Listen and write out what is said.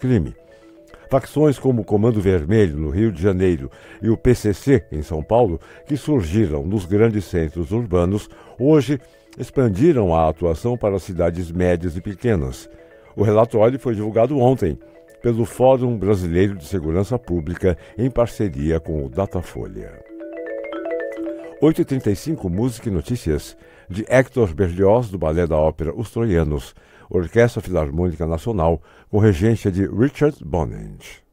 crime. Facções como o Comando Vermelho, no Rio de Janeiro, e o PCC, em São Paulo, que surgiram nos grandes centros urbanos, hoje expandiram a atuação para cidades médias e pequenas. O relatório foi divulgado ontem pelo Fórum Brasileiro de Segurança Pública, em parceria com o Datafolha. 8h35, Música e Notícias, de Hector Berlioz, do Balé da Ópera Os Troianos, Orquestra Filarmônica Nacional, com regência de Richard Bonnet.